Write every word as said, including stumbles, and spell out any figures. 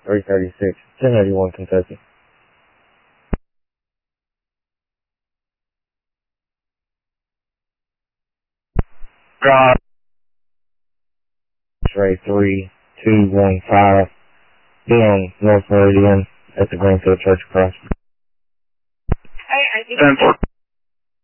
three thirty-six, ten eighty-one Kentucky. God. X-ray three two one five, be on North Meridian at the Greenfield Church of Christ. Hey, I think